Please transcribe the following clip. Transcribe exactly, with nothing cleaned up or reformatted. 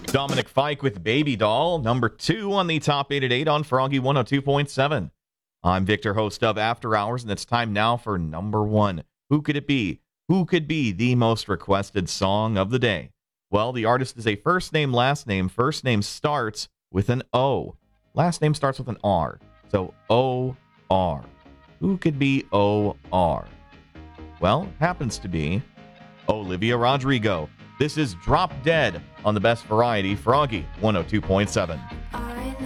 Dominic Fike with Baby Doll, number two on the top eight at eight on Froggy one oh two point seven. I'm Victor, host of After Hours, and it's time now for number one. Who could it be? Who could be the most requested song of the day? Well, the artist is a first name, last name. First name starts with an O. Last name starts with an R. So O R. Who could be O R? Well, happens to be Olivia Rodrigo. This is Drop Dead on the Best Variety, Froggy one oh two point seven.